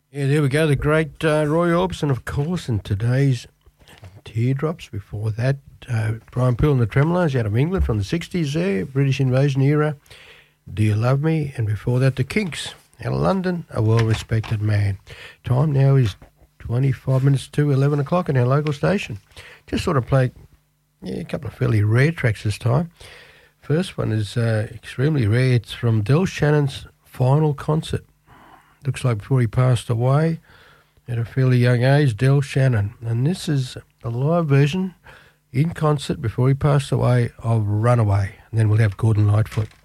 Yeah, there we go. The great Roy Orbison, of course, and today's Teardrops. Before that, Brian Poole and the Tremolars out of England from the 60s there, British invasion era. Do You Love Me? And before that, the Kinks out of London, A Well-Respected Man. Time now is 25 minutes to 11 o'clock in our local station. Just sort of play a couple of fairly rare tracks this time. First one is extremely rare. It's from Del Shannon's final concert. Looks like before he passed away at a fairly young age, Del Shannon. And this is a live version in concert before he passed away of Runaway. And then we'll have Gordon Lightfoot.